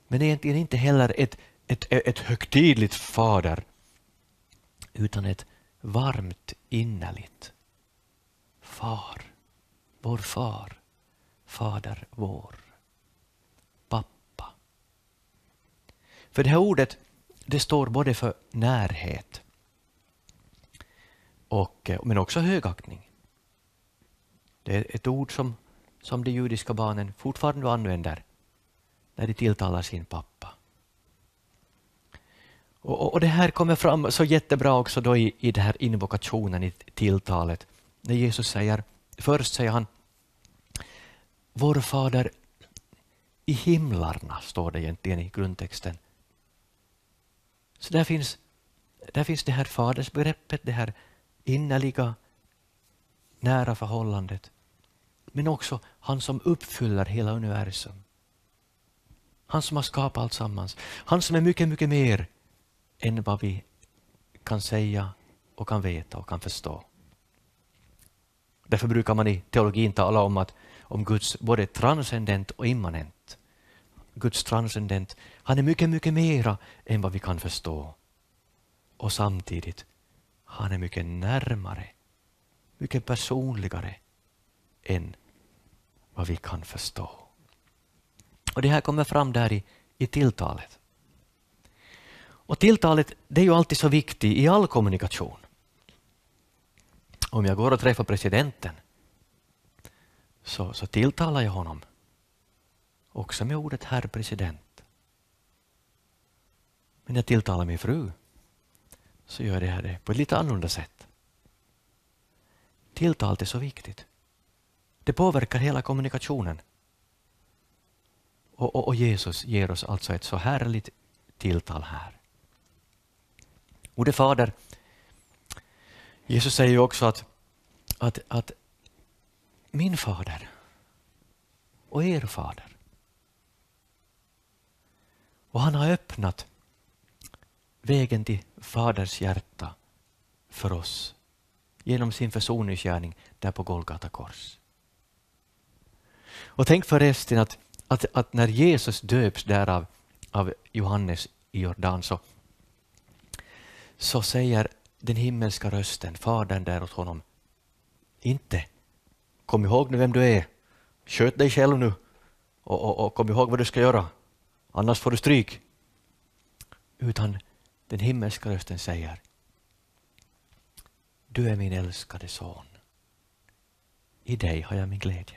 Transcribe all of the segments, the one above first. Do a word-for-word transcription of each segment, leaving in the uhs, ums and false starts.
Men egentligen inte heller ett, ett, ett högtidligt fader, utan ett varmt, innerligt far. Vår far, fader vår, pappa. För det här ordet, det står både för närhet och, men också högaktning. Det är ett ord som, som de judiska barnen fortfarande använder när de tilltalar sin pappa. Och, och det här kommer fram så jättebra också då i, i den här invokationen i tilltalet. När Jesus säger, först säger han, vår fader i himlarna, står det egentligen i grundtexten. Så där finns, där finns det här fadersbegreppet, det här innerliga, nära förhållandet. Men också han som uppfyller hela universum. Han som har skapat allt sammans. Han som är mycket, mycket mer än vad vi kan säga och kan veta och kan förstå. Därför brukar man i teologin tala om att om Guds både transcendent och immanent. Guds transcendent, han är mycket, mycket mera än vad vi kan förstå. Och samtidigt, han är mycket närmare, mycket personligare än vad vi kan förstå. Och det här kommer fram där i, i tilltalet. Och tilltalet, det är ju alltid så viktigt i all kommunikation. Om jag går och träffar presidenten så, så tilltalar jag honom också med ordet herr president. Men jag tilltalar min fru så gör det här på ett lite annorlunda sätt. Tilltalet är så viktigt. Det påverkar hela kommunikationen. Och, och, och Jesus ger oss alltså ett så härligt tilltal här. Ordet fader, Jesus säger ju också att, att, att min fader och er fader. Och han har öppnat vägen till faders hjärta för oss genom sin försoningsgärning där på Golgata kors. Och tänk förresten att, att, att när Jesus döps där av, av Johannes i Jordan så, så säger den himmelska rösten, fadern där åt honom, inte kom ihåg nu vem du är, sköt dig själv nu och, och, och kom ihåg vad du ska göra, annars får du stryk. Utan den himmelska rösten säger, du är min älskade son, i dig har jag min glädje.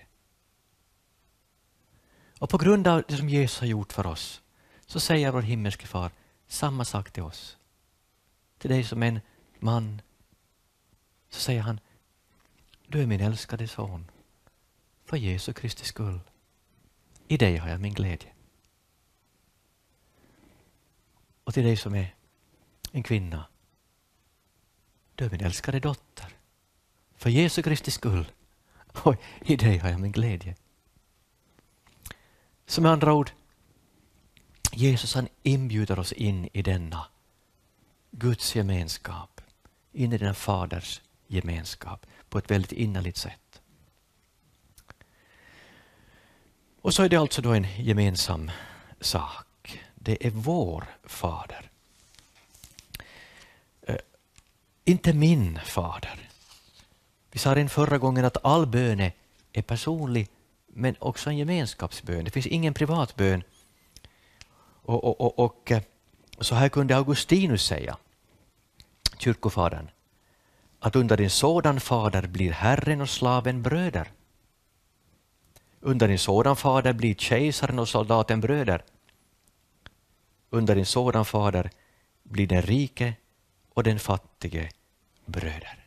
Och på grund av det som Jesus har gjort för oss så säger vår himmelske far samma sak till oss. Till dig som en man så säger han, du är min älskade son, för Jesu Kristi skull. I dig har jag min glädje. Och till dig som är en kvinna, du är min älskade dotter, för Jesu Kristi skull. Och i dig har jag min glädje. Så med andra ord, Jesus han inbjuder oss in i denna Guds gemenskap, in i den faders gemenskap på ett väldigt innerligt sätt. Och så är det alltså då en gemensam sak. Det är vår fader. Eh, inte min fader. Vi sa redan förra gången att all bön är personlig men också en gemenskapsbön. Det finns ingen privatbön. Och, och, och, och så här kunde Augustinus säga, kyrkofadern, att under en sådan fader blir herren och slaven bröder. Under en sådan fader blir kejsaren och soldaten bröder. Under en sådan fader blir den rike och den fattige bröder.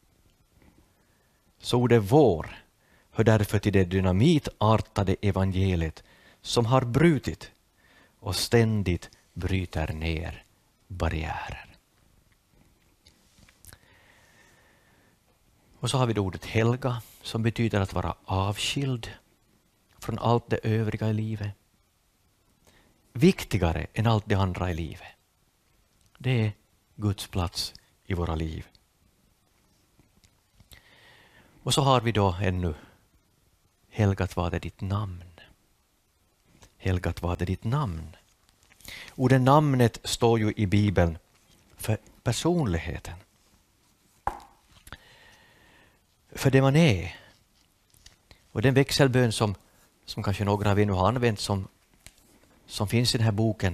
Så ordet vår hör därför till det dynamitartade evangeliet som har brutit och ständigt bryter ner barriärer. Och så har vi det ordet helga som betyder att vara avskild från allt det övriga i livet. Viktigare än allt det andra i livet. Det är Guds plats i våra liv. Och så har vi då ännu helgat var det ditt namn. Helgat var det ditt namn. Ordet namnet står ju i Bibeln för personligheten. För det man är. Och den växelbön som, som kanske några av er nu har använt som, som finns i den här boken